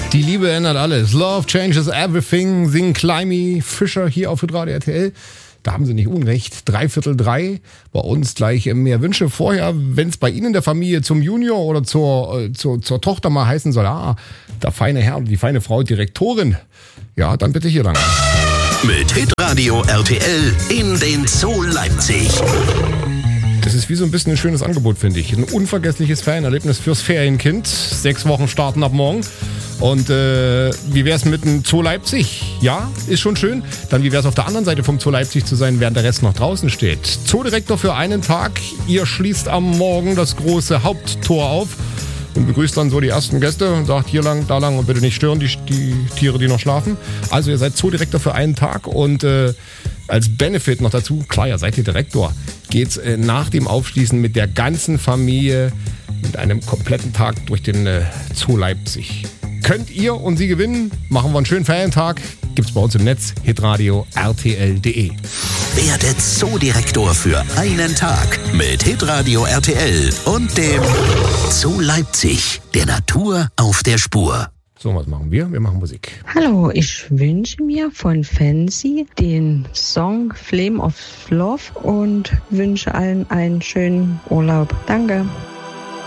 Die Liebe ändert alles. Love changes everything. Sing Climby Fischer hier auf Radio RTL. Da haben Sie nicht unrecht. 2:45 bei uns gleich mehr Wünsche. Vorher, wenn es bei Ihnen in der Familie zum Junior oder zur Tochter mal heißen soll, der feine Herr, die feine Frau Direktorin, ja, dann bitte hier lang. Mit Hitradio RTL in den Zoo Leipzig. Das ist wie so ein bisschen ein schönes Angebot, finde ich. Ein unvergessliches Ferienerlebnis fürs Ferienkind. 6 Wochen starten ab morgen. Und wie wäre es mit dem Zoo Leipzig? Ja, ist schon schön. Dann wie wäre es auf der anderen Seite vom Zoo Leipzig zu sein, während der Rest noch draußen steht? Zoodirektor für einen Tag. Ihr schließt am Morgen das große Haupttor auf und begrüßt dann so die ersten Gäste und sagt hier lang, da lang und bitte nicht stören, die Tiere, die noch schlafen. Also ihr seid Zoodirektor für einen Tag und als Benefit noch dazu, klar, ihr seid ihr Direktor, geht's nach dem Aufschließen mit der ganzen Familie mit einem kompletten Tag durch den Zoo Leipzig. Könnt ihr und Sie gewinnen, machen wir einen schönen Ferientag, gibt's bei uns im Netz, hitradio rtl.de. Werde Zoodirektor für einen Tag mit Hitradio RTL und dem Zoo Leipzig, der Natur auf der Spur. So, was machen wir? Wir machen Musik. Hallo, ich wünsche mir von Fancy den Song Flame of Love und wünsche allen einen schönen Urlaub. Danke.